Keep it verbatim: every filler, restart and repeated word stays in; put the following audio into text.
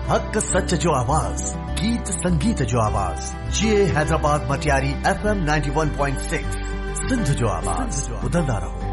हक सच जो आवाज, गीत संगीत जो आवाज, जे Hyderabad Matiari F M ninety one point six, Sindh जो आवाज, बुलंदा रहो।